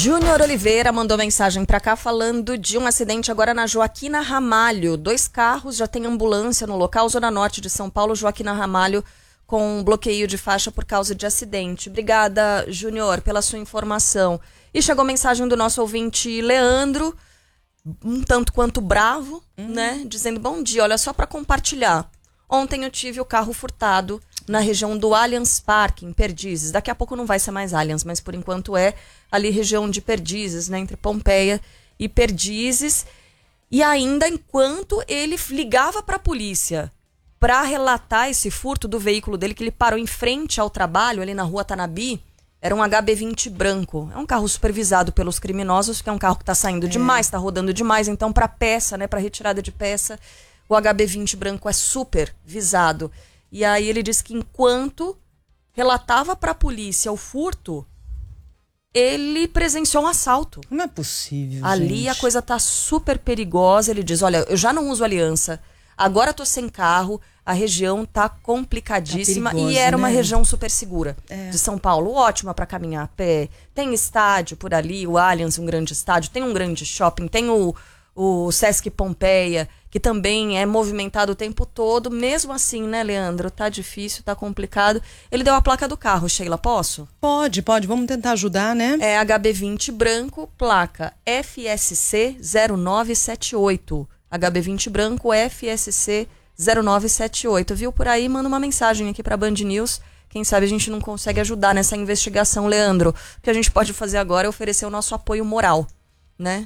Júnior Oliveira mandou mensagem pra cá falando de um acidente agora na Joaquina Ramalho. 2 carros, já tem ambulância no local, Zona Norte de São Paulo, Joaquina Ramalho, com bloqueio de faixa por causa de acidente. Obrigada, Júnior, pela sua informação. E chegou mensagem do nosso ouvinte Leandro, um tanto quanto bravo, né? Dizendo, bom dia, olha, só para compartilhar. Ontem eu tive o carro furtado na região do Allianz Parque, em Perdizes. Daqui a pouco não vai ser mais Allianz, mas por enquanto é ali região de Perdizes, né? Entre Pompeia e Perdizes. E ainda enquanto ele ligava para a polícia para relatar esse furto do veículo dele, que ele parou em frente ao trabalho, ali na rua Tanabi, era um HB20 branco. É um carro supervisado pelos criminosos, que é um carro que está saindo demais, está rodando demais. Então, para peça, né, para retirada de peça, o HB20 branco é super visado. E aí ele disse que enquanto relatava para a polícia o furto, ele presenciou um assalto. Não é possível, ali gente. A coisa tá super perigosa. Ele diz, olha, eu já não uso aliança, agora tô sem carro, a região tá complicadíssima. Tá perigoso, e era uma né? região super segura de São Paulo, ótima para caminhar a pé. Tem estádio por ali, o Allianz, um grande estádio, tem um grande shopping, tem o Sesc Pompeia, que também é movimentado o tempo todo. Mesmo assim, né, Leandro? Tá difícil, tá complicado. Ele deu a placa do carro, Sheila, posso? Pode. Vamos tentar ajudar, né? É HB20 branco, placa FSC 0978. HB20 branco, FSC 0978. Viu por aí? Manda uma mensagem aqui pra Band News. Quem sabe a gente não consegue ajudar nessa investigação, Leandro. O que a gente pode fazer agora é oferecer o nosso apoio moral, né?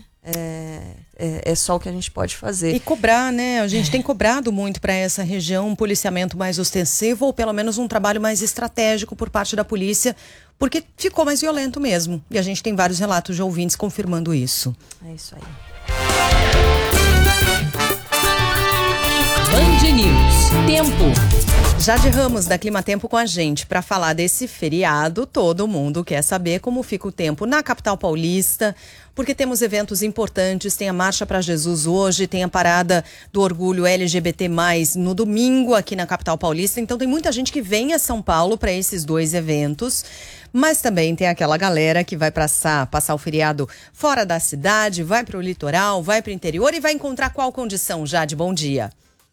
É só o que a gente pode fazer. E cobrar, né? A gente tem cobrado muito para essa região um policiamento mais ostensivo ou pelo menos um trabalho mais estratégico por parte da polícia, porque ficou mais violento mesmo. E a gente tem vários relatos de ouvintes confirmando isso. É isso aí. Band News. Tempo. Jade Ramos, da Clima Tempo, com a gente para falar desse feriado. Todo mundo quer saber como fica o tempo na capital paulista, porque temos eventos importantes. Tem a Marcha para Jesus hoje, tem a Parada do Orgulho LGBT+, no domingo aqui na capital paulista. Então tem muita gente que vem a São Paulo para esses 2 eventos. Mas também tem aquela galera que vai passar o feriado fora da cidade, vai para o litoral, vai para o interior e vai encontrar qual condição, Jade? Bom dia.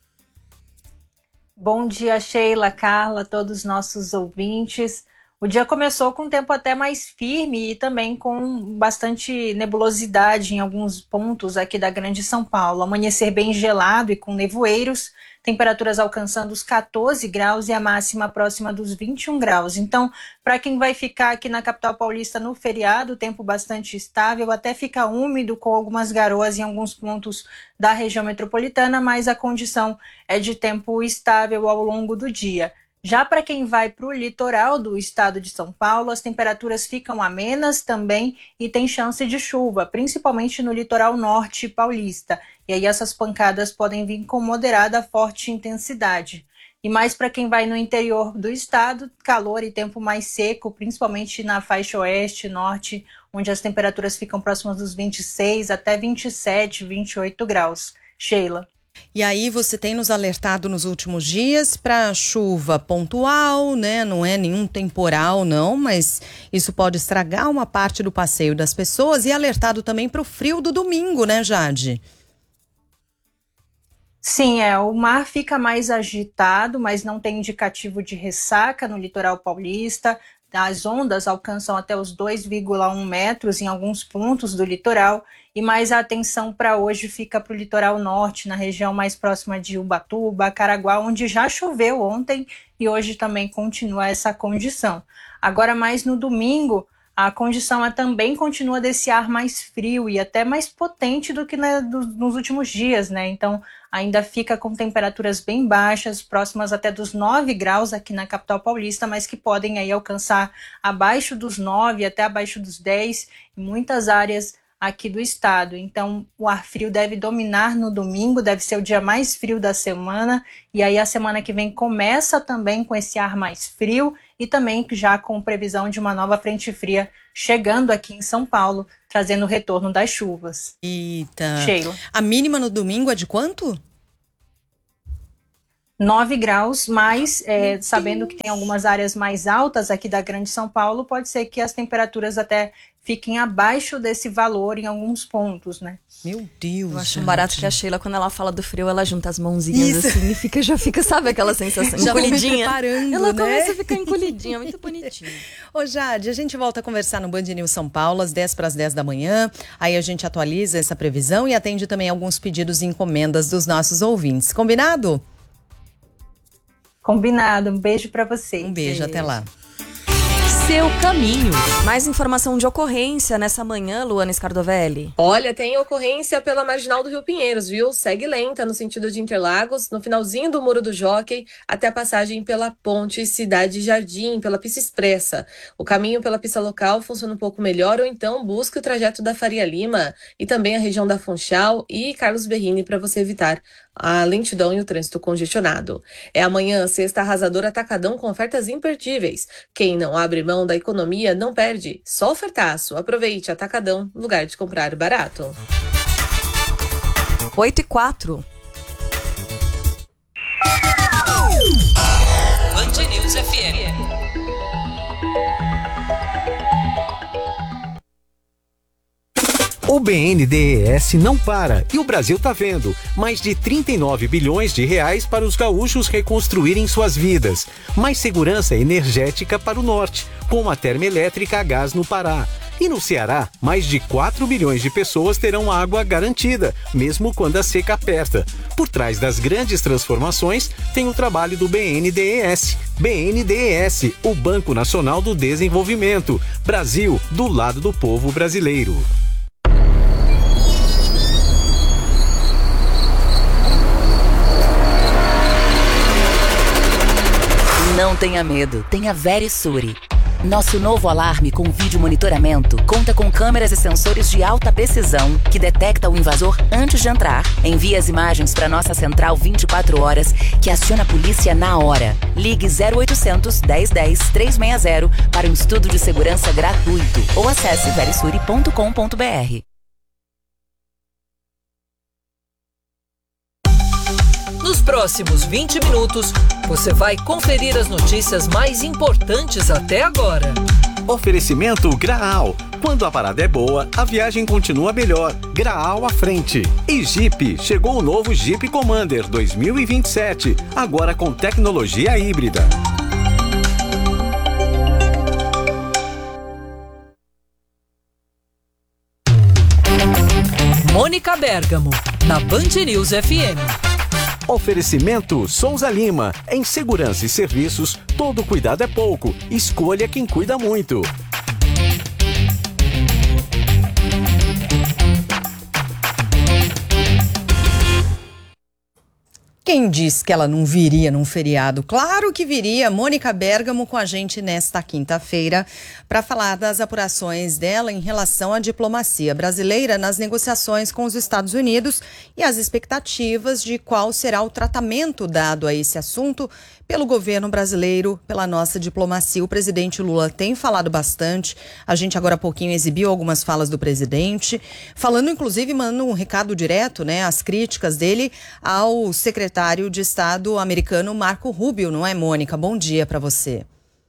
Bom dia, Sheila, Carla, todos os nossos ouvintes. O dia começou com um tempo até mais firme e também com bastante nebulosidade em alguns pontos aqui da Grande São Paulo. Amanhecer bem gelado e com nevoeiros, temperaturas alcançando os 14 graus e a máxima próxima dos 21 graus. Então, para quem vai ficar aqui na capital paulista no feriado, tempo bastante estável, até fica úmido com algumas garoas em alguns pontos da região metropolitana, mas a condição é de tempo estável ao longo do dia. Já para quem vai para o litoral do estado de São Paulo, as temperaturas ficam amenas também e tem chance de chuva, principalmente no litoral norte paulista. E aí essas pancadas podem vir com moderada a forte intensidade. E mais para quem vai no interior do estado, calor e tempo mais seco, principalmente na faixa oeste, norte, onde as temperaturas ficam próximas dos 26 até 27, 28 graus. Sheila. E aí você tem nos alertado nos últimos dias para chuva pontual, né? Não é nenhum temporal, não, mas isso pode estragar uma parte do passeio das pessoas, e alertado também para o frio do domingo, né, Jade? Sim, o mar fica mais agitado, mas não tem indicativo de ressaca no litoral paulista. As ondas alcançam até os 2,1 metros em alguns pontos do litoral, e mais a atenção para hoje fica para o litoral norte, na região mais próxima de Ubatuba, Caraguá, onde já choveu ontem e hoje também continua essa condição. Agora, mais no domingo, a condição também continua desse ar mais frio e até mais potente do que nos últimos dias, né? Então, ainda fica com temperaturas bem baixas, próximas até dos 9 graus aqui na capital paulista, mas que podem aí alcançar abaixo dos 9, até abaixo dos 10, em muitas áreas aqui do estado. Então, o ar frio deve dominar no domingo, deve ser o dia mais frio da semana, e aí a semana que vem começa também com esse ar mais frio e também já com previsão de uma nova frente fria chegando aqui em São Paulo, trazendo o retorno das chuvas. Eita. Sheila. A mínima no domingo é de quanto? 9 graus, mas sabendo que tem algumas áreas mais altas aqui da Grande São Paulo, pode ser que as temperaturas até fiquem abaixo desse valor em alguns pontos, né? Meu Deus. Eu acho um barato que a Sheila, quando ela fala do frio, ela junta as mãozinhas assim e já fica, sabe aquela sensação? Já encolhidinha. Ela né? começa a ficar encolhidinha, muito bonitinha. Ô Jade, a gente volta a conversar no Band News São Paulo às 10 para as 10 da manhã. Aí a gente atualiza essa previsão e atende também alguns pedidos e encomendas dos nossos ouvintes. Combinado? Combinado. Um beijo para vocês. Um beijo, até lá. Seu caminho. Mais informação de ocorrência nessa manhã, Luana Scardovelli. Olha, tem ocorrência pela Marginal do Rio Pinheiros, viu? Segue lenta no sentido de Interlagos, no finalzinho do Muro do Jockey, até a passagem pela Ponte Cidade Jardim, pela pista expressa. O caminho pela pista local funciona um pouco melhor, ou então busque o trajeto da Faria Lima e também a região da Funchal e Carlos Berrini para você evitar a lentidão e o trânsito congestionado. É amanhã, sexta arrasadora atacadão com ofertas imperdíveis. Quem não abre mão da economia não perde. Só ofertaço. Aproveite atacadão, lugar de comprar barato. 8h04. Band News FM. O BNDES não para e o Brasil tá vendo. Mais de 39 bilhões de reais para os gaúchos reconstruírem suas vidas. Mais segurança energética para o norte, como a termoelétrica a gás no Pará. E no Ceará, mais de 4 milhões de pessoas terão água garantida, mesmo quando a seca aperta. Por trás das grandes transformações, tem o trabalho do BNDES. BNDES, o Banco Nacional do Desenvolvimento. Brasil, do lado do povo brasileiro. Não tenha medo, tenha Verisure. Nosso novo alarme com vídeo monitoramento conta com câmeras e sensores de alta precisão que detecta o invasor antes de entrar. Envia as imagens para nossa central 24 horas que aciona a polícia na hora. Ligue 0800 1010 360 para um estudo de segurança gratuito ou acesse verisure.com.br. Nos próximos 20 minutos, você vai conferir as notícias mais importantes até agora. Oferecimento Graal. Quando a parada é boa, a viagem continua melhor. Graal à frente. E Jeep. Chegou o novo Jeep Commander 2027. Agora com tecnologia híbrida. Mônica Bergamo, na Band News FM. Oferecimento Souza Lima. Em segurança e serviços, todo cuidado é pouco. Escolha quem cuida muito. Quem disse que ela não viria num feriado? Claro que viria. Mônica Bergamo com a gente nesta quinta-feira para falar das apurações dela em relação à diplomacia brasileira nas negociações com os Estados Unidos e as expectativas de qual será o tratamento dado a esse assunto pelo governo brasileiro, pela nossa diplomacia. O presidente Lula tem falado bastante. A gente agora há pouquinho exibiu algumas falas do presidente, falando inclusive, mandando um recado direto, né, as críticas dele ao secretário de Estado americano Marco Rubio, não é, Mônica? Bom dia para você.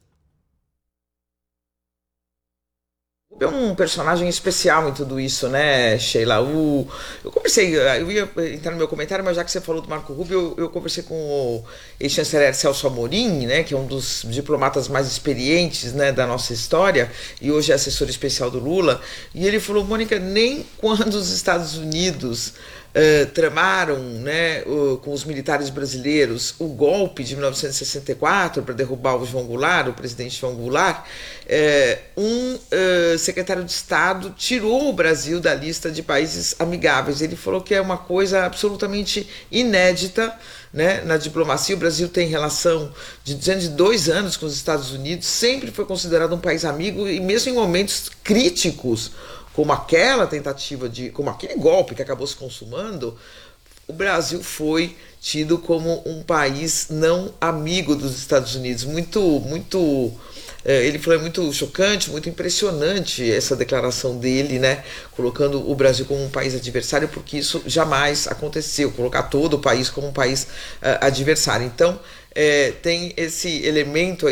É um personagem especial em tudo isso, né, Sheila? Eu ia entrar no meu comentário, mas já que você falou do Marco Rubio, eu conversei com o ex-chanceler Celso Amorim, né, que é um dos diplomatas mais experientes, né, da nossa história, e hoje é assessor especial do Lula, e ele falou, Mônica, nem quando os Estados Unidos tramaram, né, com os militares brasileiros o golpe de 1964 para derrubar o João Goulart, o presidente João Goulart, secretário de Estado tirou o Brasil da lista de países amigáveis. Ele falou que é uma coisa absolutamente inédita, né, na diplomacia. O Brasil tem relação de 202 anos com os Estados Unidos, sempre foi considerado um país amigo e mesmo em momentos críticos, como aquela tentativa como aquele golpe que acabou se consumando, o Brasil foi tido como um país não amigo dos Estados Unidos, muito ele falou, é muito chocante, muito impressionante essa declaração dele, né, colocando o Brasil como um país adversário, porque isso jamais aconteceu, colocar todo o país como um país adversário. Então, tem esse elemento